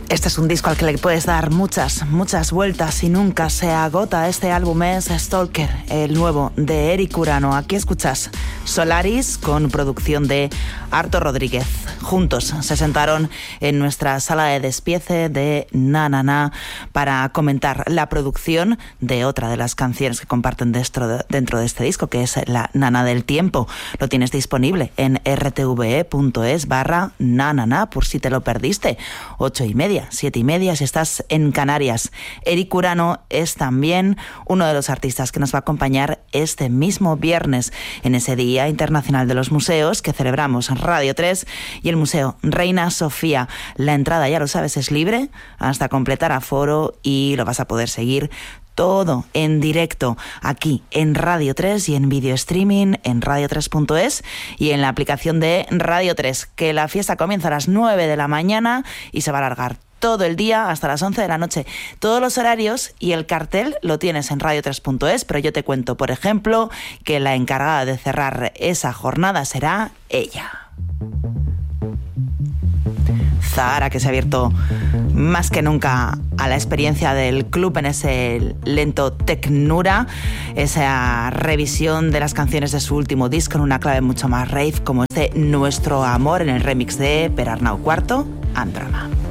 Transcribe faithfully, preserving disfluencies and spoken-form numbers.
Este es un disco al que le puedes dar muchas, muchas vueltas y nunca se agota. Este álbum es Stalker, el nuevo de Eric Urano. Aquí escuchas Solaris con producción de Arto Rodríguez. Juntos se sentaron en nuestra sala de despiece de Na Na Na para comentar la producción de otra de las canciones que comparten dentro de, dentro de este disco, que es la Nana del Tiempo. Lo tienes disponible en rtve.es barra nanana por si te lo perdiste. Ocho y media, siete y media si estás en Canarias. Eric Urano es también uno de los artistas que nos va a acompañar este mismo viernes en ese Día Internacional de los Museos que celebramos en Radio tres y el Museo Reina Sofía. La entrada, ya lo sabes, es libre hasta completar aforo y lo vas a poder seguir todo en directo aquí en Radio tres y en video streaming en radio tres punto es y en la aplicación de Radio tres, que la fiesta comienza a las nueve de la mañana y se va a alargar todo el día hasta las once de la noche. Todos los horarios y el cartel lo tienes en radio tres punto es, pero yo te cuento, por ejemplo, que la encargada de cerrar esa jornada será ella. Zahara, que se ha abierto más que nunca a la experiencia del club en ese lento Tecnura, esa revisión de las canciones de su último disco en una clave mucho más rave, como este Nuestro Amor en el remix de Per Arnau Cuarto, Andrama.